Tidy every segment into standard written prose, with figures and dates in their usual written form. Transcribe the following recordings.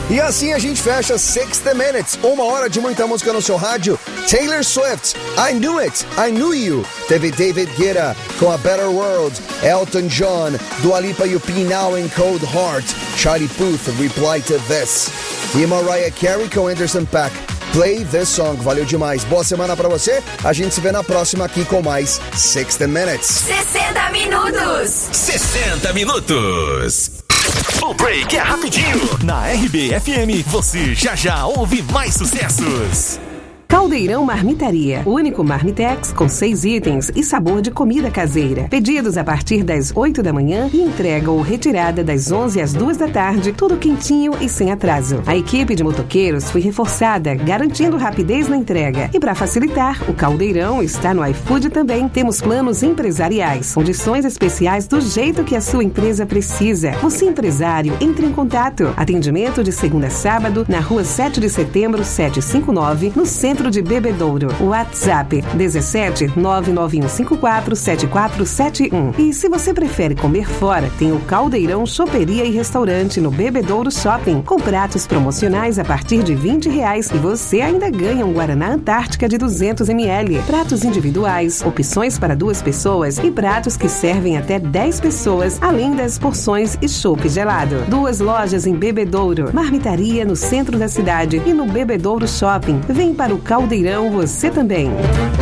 E assim a gente fecha 60 Minutes, 1 hora de muita música no seu rádio. Taylor Swift, I Knew It, I Knew You. Teve David Guetta com A Better World, Elton John, Dua Lipa e o P Now em Cold Heart, Charlie Puth, Reply to This. E Mariah Carey com Anderson .Paak, Play This Song. Valeu demais. Boa semana pra você. A gente se vê na próxima aqui com mais 60 Minutes. 60 minutos. 60 minutos. O break é rapidinho. Na RBFM você já ouve mais sucessos. Caldeirão Marmitaria, o único marmitex com 6 itens e sabor de comida caseira. Pedidos a partir das 8 da manhã e entrega ou retirada das 11 às 2 da tarde, tudo quentinho e sem atraso. A equipe de motoqueiros foi reforçada, garantindo rapidez na entrega. E para facilitar, o Caldeirão está no iFood também. Temos planos empresariais, condições especiais do jeito que a sua empresa precisa. Você empresário, entre em contato. Atendimento de segunda a sábado, na rua 7 de setembro, 759, no centro de Bebedouro. WhatsApp 17 99154 7471. E se você prefere comer fora, tem o Caldeirão Choperia e Restaurante no Bebedouro Shopping, com pratos promocionais a partir de R$20 e você ainda ganha um Guaraná Antártica de 200 ml. Pratos individuais, opções para 2 pessoas e pratos que servem até 10 pessoas, além das porções e chopp gelado. 2 lojas em Bebedouro, Marmitaria no centro da cidade e no Bebedouro Shopping. Vem para o Caldeirão você também.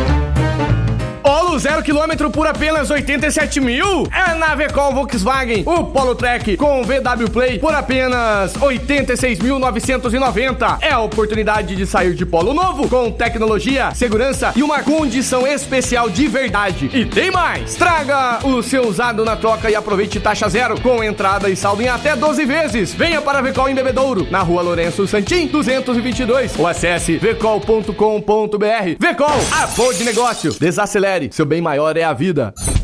Polo 0 km por apenas 87 mil? É na Vecol Volkswagen. O Polo Track com VW Play por apenas 86.990. É a oportunidade de sair de Polo novo com tecnologia, segurança e uma condição especial de verdade. E tem mais! Traga o seu usado na troca e aproveite taxa zero com entrada e saldo em até 12 vezes. Venha para a Vecol em Bebedouro, na rua Lourenço Santim, 222. Ou acesse vecol.com.br. Vecol, apoio de negócio. Desacelere. Seu bem maior é a vida.